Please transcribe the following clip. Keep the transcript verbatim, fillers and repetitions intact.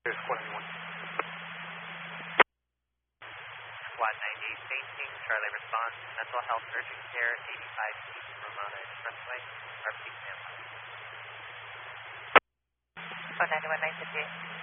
There's twenty-one. Squad ninety-eight facing, Charlie response, mental health urgent care, eighty-five East Ramona Expressway, R P standby. Oh, ninety-one nine fifty-eight.